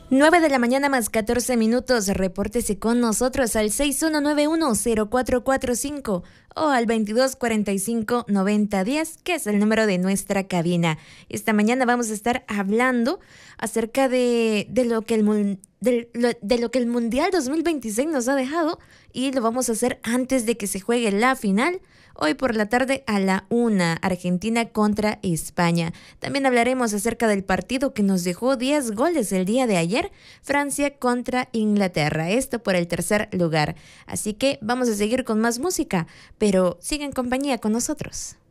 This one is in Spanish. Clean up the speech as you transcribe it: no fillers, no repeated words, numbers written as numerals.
9 de la mañana más 14 minutos. Repórtese con nosotros al 6191-0445 o al 2245-9010, que es el número de nuestra cabina. Esta mañana vamos a estar hablando acerca de lo que de lo que el Mundial 2026 nos ha dejado, y lo vamos a hacer antes de que se juegue la final. Hoy por la tarde a la 1, Argentina contra España. También hablaremos acerca del partido que nos dejó 10 goles el día de ayer, Francia contra Inglaterra. Esto por el tercer lugar. Así que vamos a seguir con más música, pero sigue en compañía con nosotros.